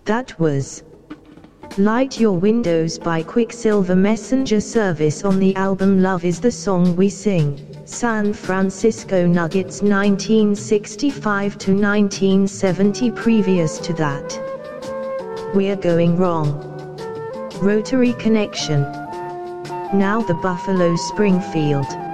That was Light Your Windows by Quicksilver Messenger Service on the album Love Is the Song We Sing, San Francisco Nuggets 1965 to 1970. Previous to that, We're Going Wrong, Rotary Connection. Now the Buffalo Springfield.